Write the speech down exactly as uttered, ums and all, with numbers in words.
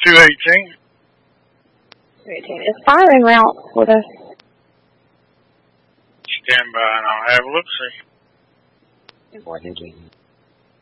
two eighteen. two eighteen. Is fire en route with us? Stand by and I'll have a look-see. Four, thank you.